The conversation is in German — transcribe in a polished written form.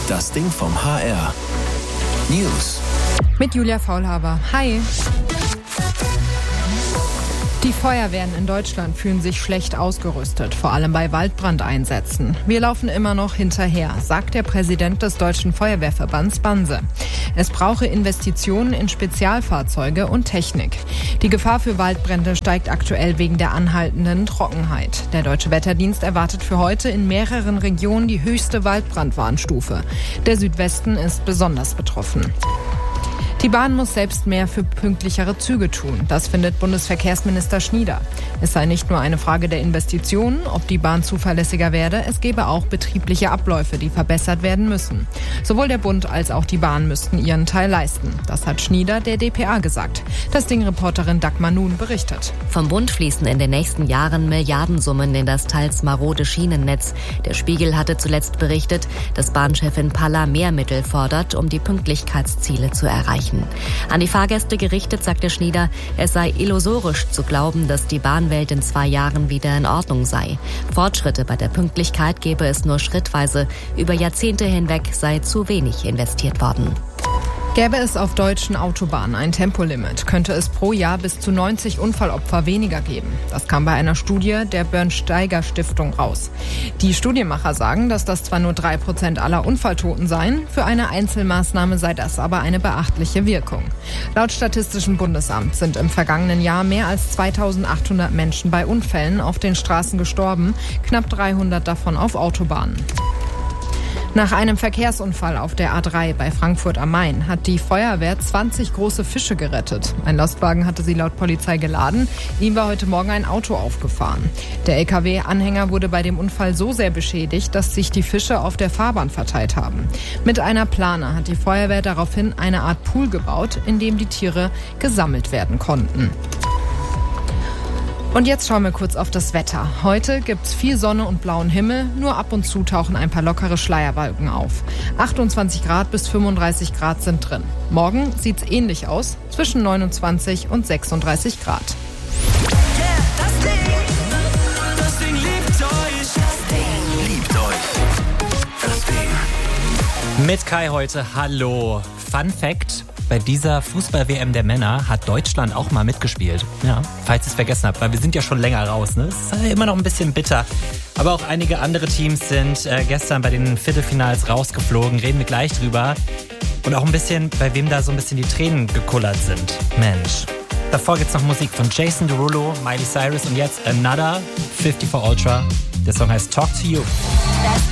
Das Ding vom HR. News. Mit Julia Faulhaber. Hi. Die Feuerwehren in Deutschland fühlen sich schlecht ausgerüstet, vor allem bei Waldbrandeinsätzen. Wir laufen immer noch hinterher, sagt der Präsident des Deutschen Feuerwehrverbands Banse. Es brauche Investitionen in Spezialfahrzeuge und Technik. Die Gefahr für Waldbrände steigt aktuell wegen der anhaltenden Trockenheit. Der Deutsche Wetterdienst erwartet für heute in mehreren Regionen die höchste Waldbrandwarnstufe. Der Südwesten ist besonders betroffen. Die Bahn muss selbst mehr für pünktlichere Züge tun. Das findet Bundesverkehrsminister Schnieder. Es sei nicht nur eine Frage der Investitionen, ob die Bahn zuverlässiger werde. Es gebe auch betriebliche Abläufe, die verbessert werden müssen. Sowohl der Bund als auch die Bahn müssten ihren Teil leisten. Das hat Schnieder der dpa gesagt. Das Ding-Reporterin Dagmar Nun berichtet. Vom Bund fließen in den nächsten Jahren Milliardensummen in das teils marode Schienennetz. Der Spiegel hatte zuletzt berichtet, dass Bahnchefin Palla mehr Mittel fordert, um die Pünktlichkeitsziele zu erreichen. An die Fahrgäste gerichtet, sagte Schnieder, es sei illusorisch zu glauben, dass die Bahnwelt in 2 Jahren wieder in Ordnung sei. Fortschritte bei der Pünktlichkeit gebe es nur schrittweise. Über Jahrzehnte hinweg sei zu wenig investiert worden. Gäbe es auf deutschen Autobahnen ein Tempolimit, könnte es pro Jahr bis zu 90 Unfallopfer weniger geben. Das kam bei einer Studie der Bernsteiger-Stiftung raus. Die Studienmacher sagen, dass das zwar nur 3% aller Unfalltoten seien, für eine Einzelmaßnahme sei das aber eine beachtliche Wirkung. Laut Statistischem Bundesamt sind im vergangenen Jahr mehr als 2800 Menschen bei Unfällen auf den Straßen gestorben, knapp 300 davon auf Autobahnen. Nach einem Verkehrsunfall auf der A3 bei Frankfurt am Main hat die Feuerwehr 20 große Fische gerettet. Ein Lastwagen hatte sie laut Polizei geladen. Ihm war heute Morgen ein Auto aufgefahren. Der LKW-Anhänger wurde bei dem Unfall so sehr beschädigt, dass sich die Fische auf der Fahrbahn verteilt haben. Mit einer Plane hat die Feuerwehr daraufhin eine Art Pool gebaut, in dem die Tiere gesammelt werden konnten. Und jetzt schauen wir kurz auf das Wetter. Heute gibt's viel Sonne und blauen Himmel, nur ab und zu tauchen ein paar lockere Schleierwolken auf. 28 Grad bis 35 Grad sind drin. Morgen sieht's ähnlich aus, zwischen 29 und 36 Grad. Yeah, das Ding liebt euch. Das Ding liebt euch. Das Ding. Mit Kai heute, hallo. Fun Fact: Bei dieser Fußball-WM der Männer hat Deutschland auch mal mitgespielt. Ja, falls ihr es vergessen habt, weil wir sind ja schon länger raus. Ne? Es ist immer noch ein bisschen bitter. Aber auch einige andere Teams sind gestern bei den Viertelfinals rausgeflogen. Reden wir gleich drüber. Und auch ein bisschen, bei wem da so ein bisschen die Tränen gekullert sind. Mensch. Davor gibt's noch Musik von Jason Derulo, Miley Cyrus und jetzt Another 54 Ultra. Der Song heißt Talk to You.